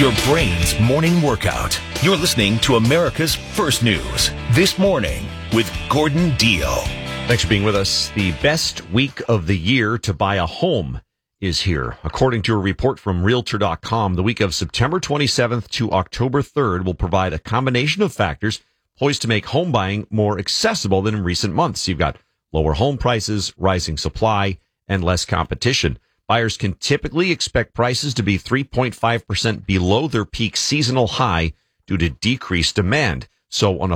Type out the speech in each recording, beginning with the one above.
Your brain's morning workout. You're listening to America's First News This Morning with Gordon Deal. Thanks for being with us. The best week of the year to buy a home is here. According to a report from Realtor.com, the week of September 27th to October 3rd will provide a combination of factors poised to make home buying more accessible than in recent months. You've got lower home prices, rising supply, and less competition. Buyers can typically expect prices to be 3.5% below their peak seasonal high due to decreased demand. So on a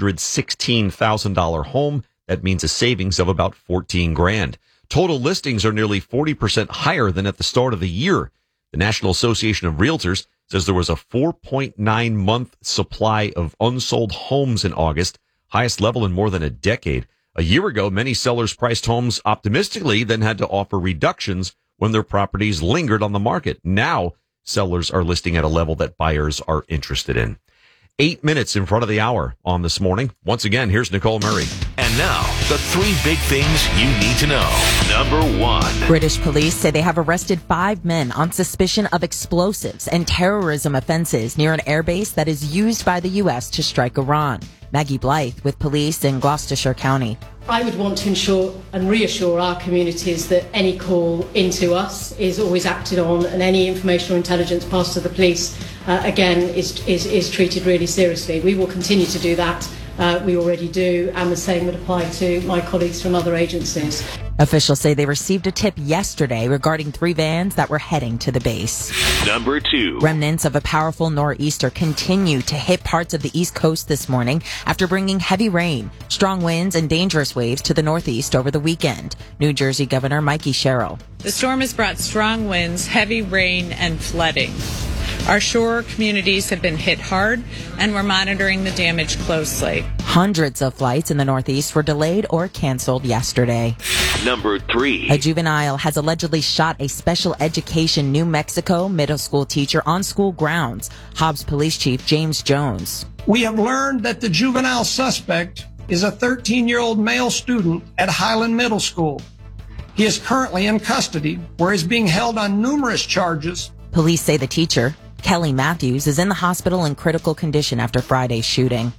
$416,000 home, that means a savings of about $14,000. Total listings are nearly 40% higher than at the start of the year. The National Association of Realtors says there was a 4.9-month supply of unsold homes in August, highest level in more than a decade. A year ago, many sellers priced homes optimistically, then had to offer reductions when their properties lingered on the market. Now, sellers are listing at a level that buyers are interested in. 8 minutes in front of the hour on This Morning. Once again, here's Nicole Murray. And now, the three big things you need to know. Number one. British police say they have arrested 5 men on suspicion of explosives and terrorism offenses near an airbase that is used by the U.S. to strike Iran. Maggie Blythe with police in Gloucestershire County. I would want to ensure and reassure our communities that any call into us is always acted on, and any information or intelligence passed to the police, again, is treated really seriously. We will continue to do that. We already do, and the same would apply to my colleagues from other agencies. Officials say they received a tip yesterday regarding 3 vans that were heading to the base. Number two. Remnants of a powerful nor'easter continue to hit parts of the East Coast this morning after bringing heavy rain, strong winds, and dangerous waves to the Northeast over the weekend. New Jersey Governor Mikey Sherrill. The storm has brought strong winds, heavy rain, and flooding. Our shore communities have been hit hard, and we're monitoring the damage closely. Hundreds of flights in the Northeast were delayed or canceled yesterday. Number three. A juvenile has allegedly shot a special education New Mexico middle school teacher on school grounds. Hobbs Police Chief James Jones. We have learned that the juvenile suspect is a 13-year-old male student at Highland Middle School. He is currently in custody, where he's being held on numerous charges. Police say the teacher, Kelly Matthews, is in the hospital in critical condition after Friday's shooting.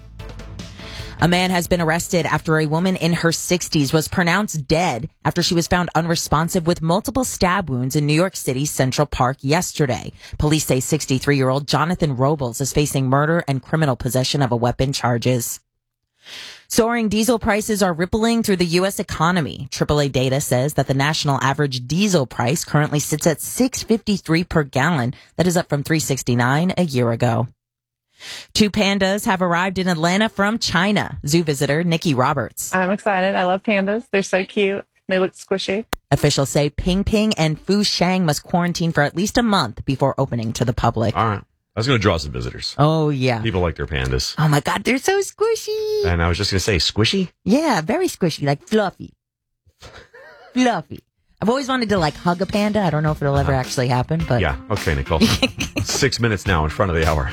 A man has been arrested after a woman in her 60s was pronounced dead after she was found unresponsive with multiple stab wounds in New York City's Central Park yesterday. Police say 63-year-old Jonathan Robles is facing murder and criminal possession of a weapon charges. Soaring diesel prices are rippling through the U.S. economy. AAA data says that the national average diesel price currently sits at $6.53 per gallon. That is up from $3.69 a year ago. 2 pandas have arrived in Atlanta from China. Zoo visitor Nikki Roberts. I'm excited. I love pandas. They're so cute. They look squishy. Officials say Ping Ping and Fu Shang must quarantine for at least a month before opening to the public. All right. I was going to draw some visitors. Oh, yeah. People like their pandas. Oh, my God. They're so squishy. And I was just going to say, squishy? Yeah, very squishy, like fluffy. Fluffy. I've always wanted to, hug a panda. I don't know if it'll ever actually happen, but... Yeah. Okay, Nicole. 6 minutes now in front of the hour.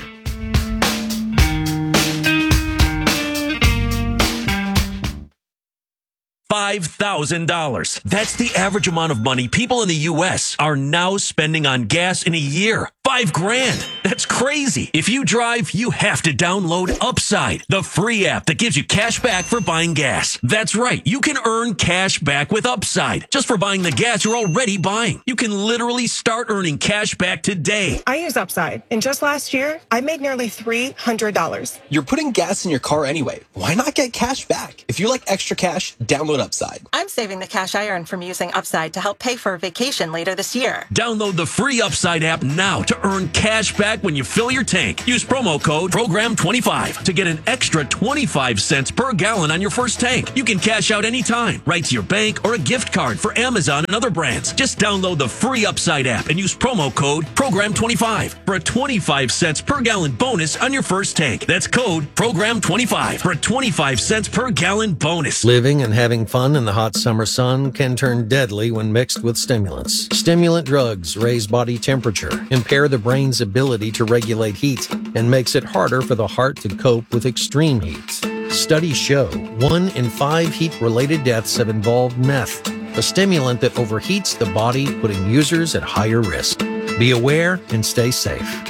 $5,000. That's the average amount of money people in the U.S. are now spending on gas in a year. $5,000. That's crazy. If you drive, you have to download Upside, the free app that gives you cash back for buying gas. That's right. You can earn cash back with Upside just for buying the gas you're already buying. You can literally start earning cash back today. I use Upside, and just last year, I made nearly $300. You're putting gas in your car anyway. Why not get cash back? If you like extra cash, download Upside. I'm saving the cash I earn from using Upside to help pay for a vacation later this year. Download the free Upside app now to earn cash back when you fill your tank. Use promo code PROGRAM25 to get an extra 25 cents per gallon on your first tank. You can cash out anytime, right to your bank or a gift card for Amazon and other brands. Just download the free Upside app and use promo code PROGRAM25 for a 25 cents per gallon bonus on your first tank. That's code PROGRAM25 for a 25 cents per gallon bonus. Living and having fun in the hot summer sun can turn deadly when mixed with stimulants. Stimulant drugs raise body temperature, impair the brain's ability to regulate heat, and makes it harder for the heart to cope with extreme heat. Studies show 1 in 5 heat-related deaths have involved meth, a stimulant that overheats the body, putting users at higher risk. Be aware and stay safe.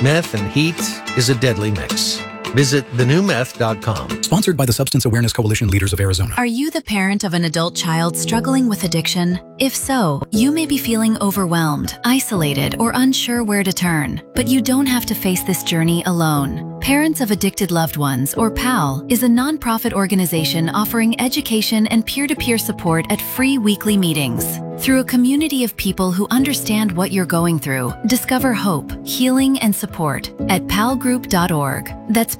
Meth and heat is a deadly mix. Visit thenewmeth.com. Sponsored by the Substance Awareness Coalition Leaders of Arizona. Are you the parent of an adult child struggling with addiction? If so, you may be feeling overwhelmed, isolated, or unsure where to turn. But you don't have to face this journey alone. Parents of Addicted Loved Ones, or PAL, is a nonprofit organization offering education and peer-to-peer support at free weekly meetings. Through a community of people who understand what you're going through, discover hope, healing, and support at palgroup.org. That's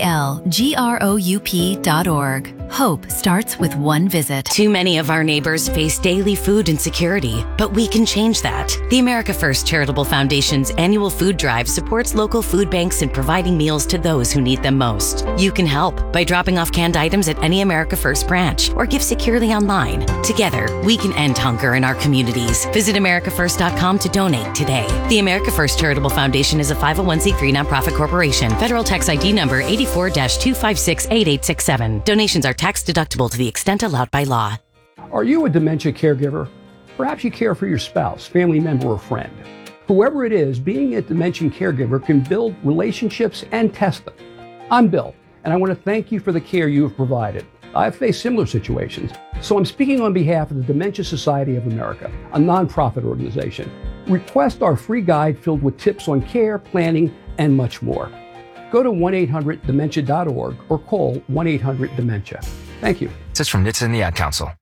PALGROUP.org. Hope starts with one visit. Too many of our neighbors face daily food insecurity, but we can change that. The America First Charitable Foundation's annual food drive supports local food banks in providing meals to those who need them most. You can help by dropping off canned items at any America First branch or give securely online. Together, we can end hunger in our communities. Visit AmericaFirst.com to donate today. The America First Charitable Foundation is a 501c3 nonprofit corporation. Federal tax ID number 84-2568867. Donations are tax deductible to the extent allowed by law. Are you a dementia caregiver? Perhaps you care for your spouse, family member, or friend. Whoever it is, being a dementia caregiver can build relationships and test them. I'm Bill, and I want to thank you for the care you have provided. I've faced similar situations, so I'm speaking on behalf of the Dementia Society of America, a nonprofit organization. Request our free guide filled with tips on care, planning, and much more. Go to 1-800-DEMENTIA.org or call 1-800-DEMENTIA. Thank you. This is from NHTSA and the Ad Council.